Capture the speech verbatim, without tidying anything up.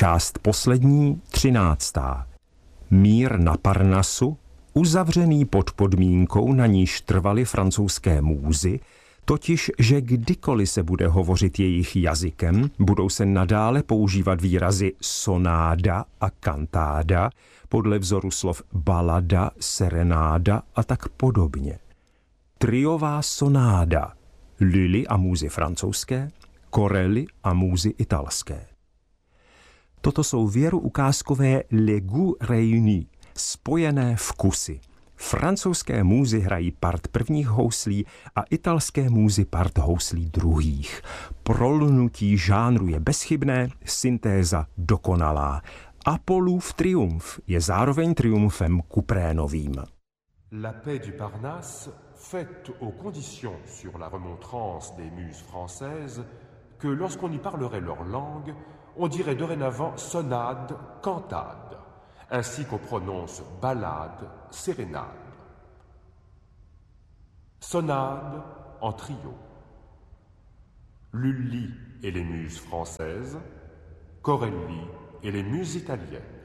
Část poslední, třináctá. Mír na Parnasu, uzavřený pod podmínkou, na níž trvaly francouzské můzy, totiž, že kdykoliv se bude hovořit jejich jazykem, budou se nadále používat výrazy sonáda a kantáda, podle vzoru slov balada, serenáda a tak podobně. Triová sonáda, Lully a můzy francouzské, Corelli a můzy italské. Toto jsou věru ukázkové les goûts réunis, spojené vkusy. Francouzské můzy hrají part prvních houslí a italské můzy part houslí druhých. Prolnutí žánru je bezchybné, syntéza dokonalá. Apollův triumf je zároveň triumfem Kuprénovým. La paix du Parnasse, faite aux conditions sur la remontrance des muses françaises, que lorsqu'on y parlerait leur langue, on dirait dorénavant sonade, cantade, ainsi qu'on prononce ballade, sérénade. Sonade en trio. Lully et les muses françaises, Corelli et les muses italiennes.